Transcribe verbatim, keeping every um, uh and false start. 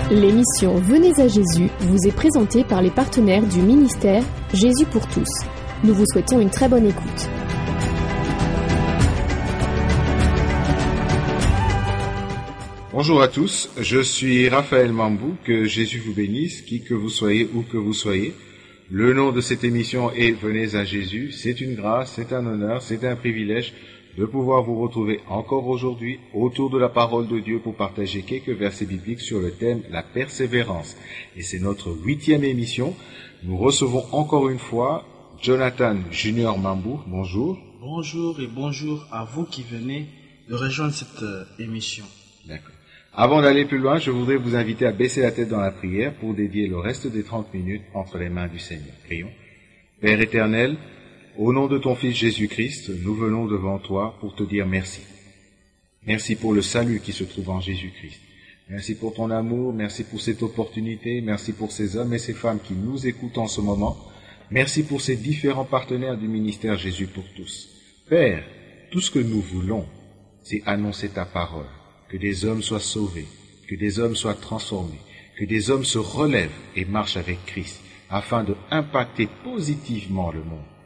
L'émission Venez à Jésus vous est présentée par les partenaires du ministère Jésus pour tous. Nous vous souhaitons une très bonne écoute. Bonjour à tous, je suis Raphaël Mambou, que Jésus vous bénisse, qui que vous soyez, où que vous soyez. Le nom de cette émission est Venez à Jésus. C'est une grâce, c'est un honneur, c'est un privilège de pouvoir vous retrouver encore aujourd'hui autour de la parole de Dieu pour partager quelques versets bibliques sur le thème la persévérance. Et c'est notre huitième émission. Nous recevons encore une fois Jonathan Junior Mambou. Bonjour. Bonjour et bonjour à vous qui venez de rejoindre cette euh, émission. D'accord. Avant d'aller plus loin, je voudrais vous inviter à baisser la tête dans la prière pour dédier le reste des trente minutes entre les mains du Seigneur. Prions. Père éternel, au nom de ton Fils Jésus-Christ, nous venons devant toi pour te dire merci. Merci pour le salut qui se trouve en Jésus-Christ. Merci pour ton amour, merci pour cette opportunité, merci pour ces hommes et ces femmes qui nous écoutent en ce moment. Merci pour ces différents partenaires du ministère Jésus pour tous. Père, tout ce que nous voulons, c'est annoncer ta parole, que des hommes soient sauvés, que des hommes soient transformés, que des hommes se relèvent et marchent avec Christ, afin de impacter positivement le monde.